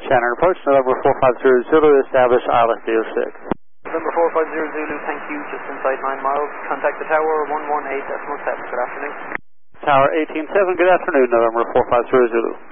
Shannon approach, November 450 Zulu, establish ILS DO6. November 450 Zulu, thank you, just inside 9 miles. Contact the tower 118.7, good afternoon. Tower 18.7, good afternoon, November 450 Zulu.